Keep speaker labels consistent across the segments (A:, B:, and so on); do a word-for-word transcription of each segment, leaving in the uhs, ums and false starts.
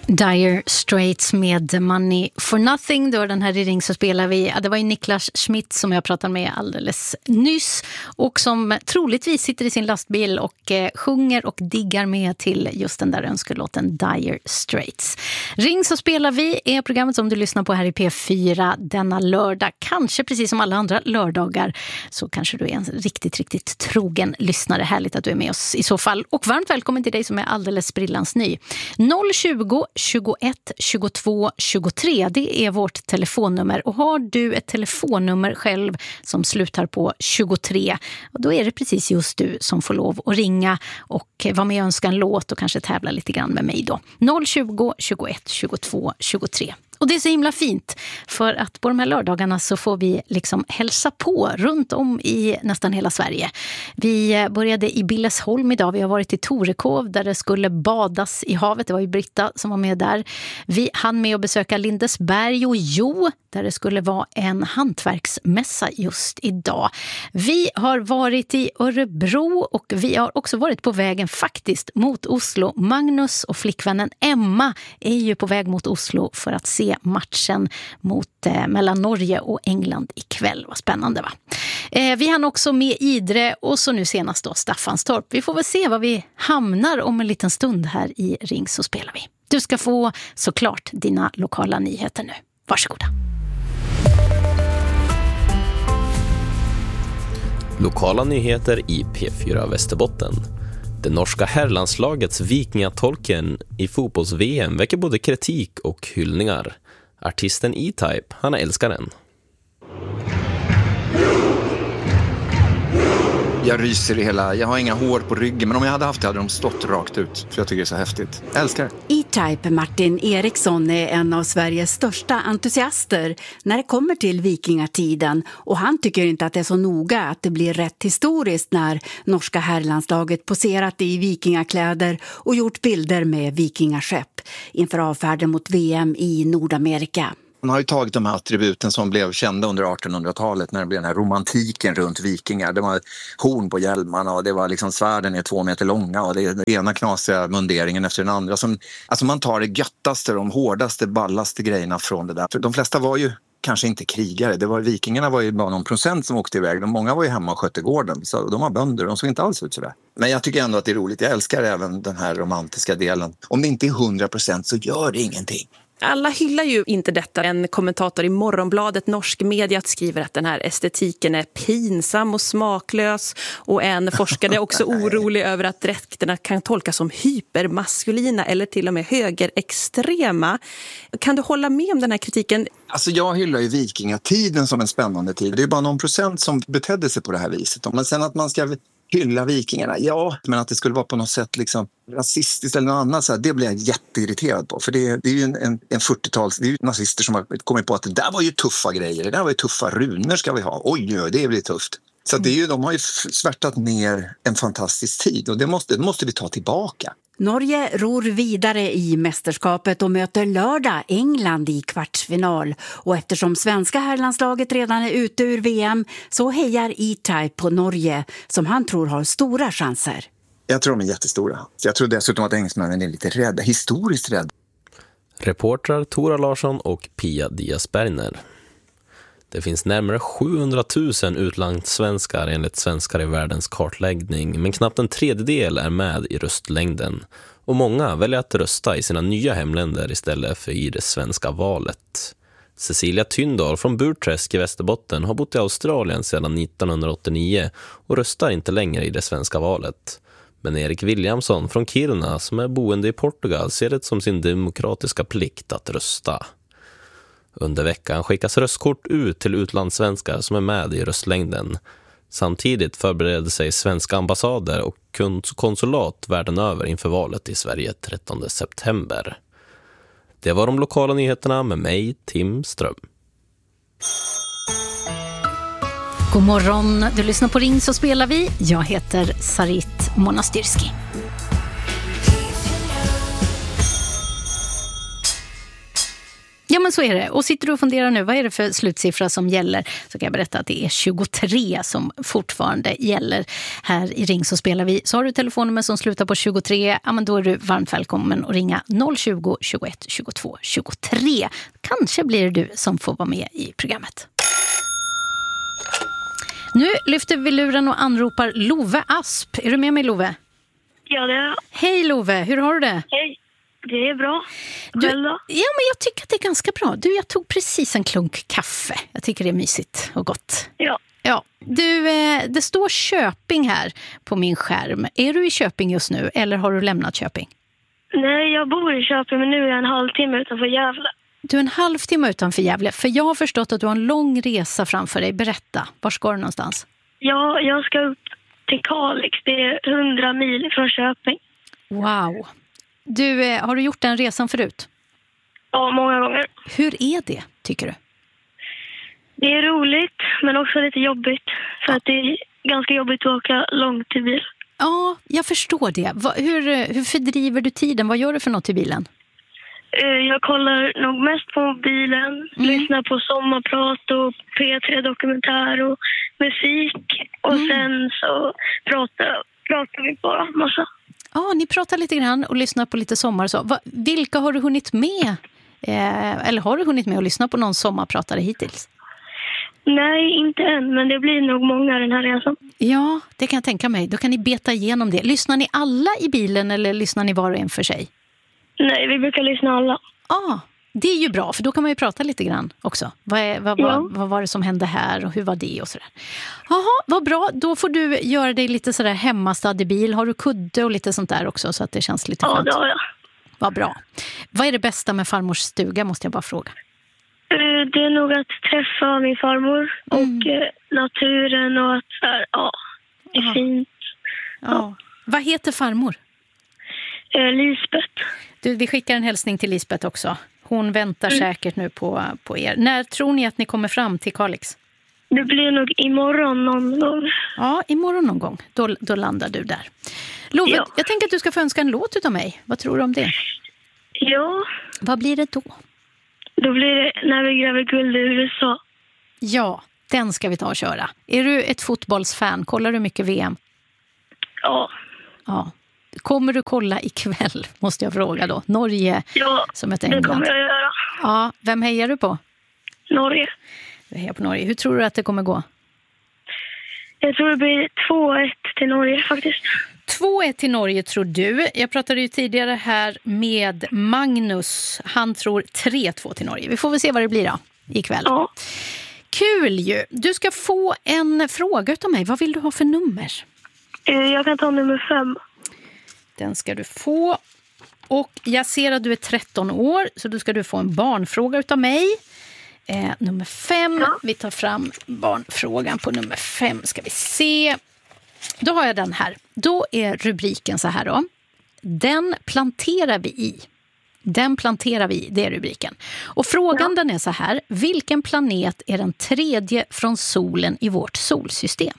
A: Dire Straits med Money for Nothing. Då den här i Ring så spelar vi. Ja, det var ju Niklas Schmidt som jag pratade med alldeles nyss och som troligtvis sitter i sin lastbil och eh, sjunger och diggar med till just den där önskelåten Dire Straits. Ring så spelar vi är programmet som du lyssnar på här i P fyra denna lördag. Kanske precis som alla andra lördagar så kanske du är en riktigt, riktigt trogen lyssnare. Härligt att du är med oss i så fall. Och varmt välkommen till dig som är alldeles brillans ny. noll tjugo tjugoett tjugotvå tjugotre, det är vårt telefonnummer. Och har du ett telefonnummer själv som slutar på tjugotre, då är det precis just du som får lov att ringa och vara med och önska en låt och kanske tävla lite grann med mig då. noll tjugo tjugoett tjugotvå tjugotre. Och det är så himla fint för att på de här lördagarna så får vi liksom hälsa på runt om i nästan hela Sverige. Vi började i Billesholm idag, vi har varit i Torekov där det skulle badas i havet, det var ju Britta som var med där. Vi hann med att besöka Lindesberg och Jo där det skulle vara en hantverksmässa just idag. Vi har varit i Örebro och vi har också varit på vägen faktiskt mot Oslo. Magnus och flickvännen Emma är ju på väg mot Oslo för att se matchen mot, eh, mellan Norge och England ikväll. Vad spännande va? Eh, vi hann också med Idre och så nu senast då Staffanstorp. Vi får väl se var vi hamnar om en liten stund här i Ring så spelar vi. Du ska få såklart dina lokala nyheter nu. Varsågoda.
B: Lokala nyheter i P fyra Västerbotten. Det norska herrlandslagets vikingatolken i fotbolls-V M väcker både kritik och hyllningar. Artisten E-Type, han älskar den.
C: Jag ryser i hela, jag har inga hår på ryggen, men om jag hade haft det hade de stått rakt ut. För jag tycker det är så häftigt. Jag älskar det.
D: E-Type Martin Eriksson är en av Sveriges största entusiaster när det kommer till vikingatiden. Och han tycker inte att det är så noga att det blir rätt historiskt när norska herrlandslaget poserat i vikingakläder och gjort bilder med vikingaskepp inför avfärden mot V M i Nordamerika.
C: Man har ju tagit de här attributen som blev kända under artonhundratalet när det blev den här romantiken runt vikingar. Det var horn på hjälmarna och det var liksom svärden är två meter långa och det är den ena knasiga munderingen efter den andra. Som, alltså man tar det göttaste, de hårdaste, ballaste grejerna från det där. För de flesta var ju kanske inte krigare. Det var, vikingarna var ju bara någon procent som åkte iväg. De, många var ju hemma och skötte gården. Så de var bönder, de såg inte alls ut sådär. Men jag tycker ändå att det är roligt. Jag älskar även den här romantiska delen. Om det inte är hundra procent så gör det ingenting.
E: Alla hyllar ju inte detta. En kommentator i Morgonbladet, norsk media, skriver att den här estetiken är pinsam och smaklös. Och en forskare är också orolig över att dräkterna kan tolkas som hypermaskulina eller till och med högerextrema. Kan du hålla med om den här kritiken?
C: Alltså jag hyllar ju vikingatiden som en spännande tid. Det är bara någon procent som betedde sig på det här viset. Men sen att man ska hylla vikingarna, ja, men att det skulle vara på något sätt liksom rasistiskt eller något annat, så här, det blir jag jätteirriterad på. För det, det är ju en, en, en fyrtiotals, det är ju nazister som har kommit på att det där var ju tuffa grejer, det där var ju tuffa runor ska vi ha. Oj, oj, det blir tufft. Så det är ju, de har ju svärtat ner en fantastisk tid och det måste, det måste vi ta tillbaka.
D: Norge ror vidare i mästerskapet och möter lördag England i kvartsfinal. Och eftersom svenska herrlandslaget redan är ute ur V M så hejar E-Type på Norge som han tror har stora chanser.
C: Jag tror de är jättestora. Jag tror dessutom att engelsmännen är lite rädda, historiskt rädda.
B: Reportrar Tora Larsson och Pia Diaz-Berner. Det finns närmare sjuhundratusen utlandssvenskar enligt Svenskar i världens kartläggning, men knappt en tredjedel är med i röstlängden. Och många väljer att rösta i sina nya hemländer istället för i det svenska valet. Cecilia Tyndal från Burträsk i Västerbotten har bott i Australien sedan nittonhundraåttionio och röstar inte längre i det svenska valet. Men Erik Williamson från Kiruna som är boende i Portugal ser det som sin demokratiska plikt att rösta. Under veckan skickas röstkort ut till utlandssvenskar som är med i röstlängden. Samtidigt förbereder sig svenska ambassader och konsulat världen över inför valet i Sverige trettonde september. Det var de lokala nyheterna med mig, Tim Ström.
A: God morgon, du lyssnar på Ring så spelar vi. Jag heter Sarit Monastyrski. Ja, men så är det. Och sitter du och funderar nu, vad är det för slutsiffra som gäller? Så kan jag berätta att det är tjugotre som fortfarande gäller. Här i Ring så spelar vi. Så har du telefonnummer som slutar på tjugotre, ja men då är du varmt välkommen att ringa noll tjugo, tjugoett, tjugotvå, tjugotre. Kanske blir det du som får vara med i programmet. Nu lyfter vi luren och anropar Love Asp. Är du med mig, Love?
F: Ja, det är jag.
A: Hej Love, hur har du det?
F: Hej, det är bra.
A: Du,
F: Själv då?
A: ja, men jag tycker att det är ganska bra. Du, jag tog precis en klunk kaffe. Jag tycker det är mysigt och gott.
F: Ja.
A: Ja, du, eh, det står Köping här på min skärm. Är du i Köping just nu eller har du lämnat Köping?
F: Nej, jag bor i Köping men nu är jag en halvtimme utanför Gävle.
A: Du är en halvtimme utanför Gävle. För jag har förstått att du har en lång resa framför dig. Berätta, var ska du någonstans?
F: Ja, jag ska upp till Kalix. Det är hundra mil från Köping.
A: Wow. Du, eh, har du gjort den resan förut?
F: Ja, många gånger.
A: Hur är det, tycker du?
F: Det är roligt men också lite jobbigt. För att det är ganska jobbigt att åka långt i bil.
A: Ja, jag förstår det. Va, hur, hur fördriver du tiden? Vad gör du för något i bilen?
F: Jag kollar nog mest på mobilen, mm. lyssnar på sommarprat och P tre Dokumentär och musik. Och mm. sen så pratar, pratar vi bara massa.
A: Ja, ni pratar lite grann och lyssnar på lite sommar. Så. Va, vilka har du hunnit med? Eh, eller har du hunnit med att lyssna på någon sommarpratare hittills?
F: Nej, inte än, men det blir nog många den här resan.
A: Ja, det kan jag tänka mig. Då kan ni beta igenom det. Lyssnar ni alla i bilen eller lyssnar ni var och en för sig?
F: Nej, vi brukar lyssna alla.
A: Ja, ah, det är ju bra, för då kan man ju prata lite grann också. Vad, är, vad, ja. vad, vad var det som hände här och hur var det och sådär. Jaha, vad bra. Då får du göra dig lite sådär hemmastad i bil. Har du kudde och lite sånt där också så att det känns lite skönt?
F: Ja, det har jag.
A: Vad bra. Vad är det bästa med farmors stuga, måste jag bara fråga?
F: Det är nog att träffa min farmor och mm. naturen och att här, ja, det är Aha. fint.
A: Ja. Ja. Vad heter farmor?
F: Lisbeth.
A: Du, vi skickar en hälsning till Lisbeth också. Hon väntar mm. säkert nu på, på er. När tror ni att ni kommer fram till Kalix?
F: Det blir nog imorgon någon gång.
A: Ja, imorgon någon gång. Då, då landar du där. Love, ja. Jag tänker att du ska få önska en låt utav mig. Vad tror du om det?
F: Ja.
A: Vad blir det då?
F: Då blir det När vi gräver guld i U S A.
A: Ja, den ska vi ta och köra. Är du ett fotbollsfan? Kollar du mycket V M?
F: Ja.
A: Ja. Kommer du kolla ikväll, måste jag fråga då? Norge
F: ja,
A: som ett
F: England. Ja, det kommer jag göra.
A: Ja, vem hejar du på?
F: Norge.
A: Du hejar på Norge. Hur tror du att det kommer gå?
F: Jag tror det blir två ett till Norge faktiskt.
A: två ett till Norge tror du. Jag pratade ju tidigare här med Magnus. Han tror tre två till Norge. Vi får väl se vad det blir då ikväll.
F: Ja.
A: Kul ju. Du ska få en fråga utav mig. Vad vill du ha för nummer?
F: Jag kan ta nummer fem.
A: Den ska du få. Och jag ser att du är tretton år, så då ska du få en barnfråga utav mig. Eh, nummer fem. Ja. Vi tar fram barnfrågan på nummer fem. Ska vi se. Då har jag den här. Då är rubriken så här då. Den planterar vi i. Den planterar vi i, det är rubriken. Och frågan ja. Den är så här. Vilken planet är den tredje från solen i vårt solsystem?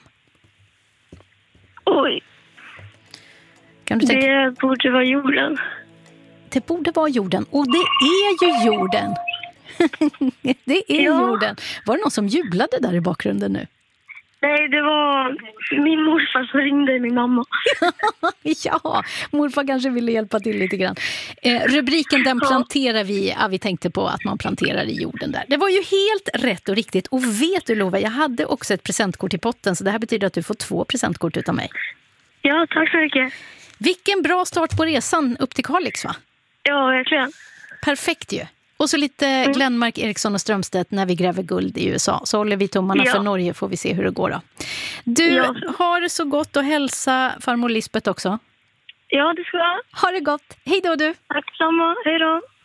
F: Oj.
A: Kan du tänka?
F: Det borde vara jorden.
A: Det borde vara jorden. Och det är ju jorden. Det är ja. Jorden. Var det någon som jublade där i bakgrunden nu?
F: Nej, det var min morfar som ringde min mamma.
A: Ja, morfar kanske ville hjälpa till lite grann. Eh, rubriken Den planterar vi. Ja, vi tänkte på att man planterar i jorden där. Det var ju helt rätt och riktigt. Och vet du Lova, jag hade också ett presentkort i potten. Så det här betyder att du får två presentkort utav mig.
F: Ja, tack så mycket.
A: Vilken bra start på resan upp till Kalix, va?
F: Ja, verkligen.
A: Perfekt ju. Och så lite mm. Glenmark, Eriksson och Strömstedt när vi gräver guld i U S A. Så håller vi tummarna ja. För Norge, får vi se hur det går då. Du, ja. Har det så gott och hälsa farmor Lisbeth också.
F: Ja, det ska jag.
A: Ha det gott. Hej då du.
F: Tack samma. Hej då.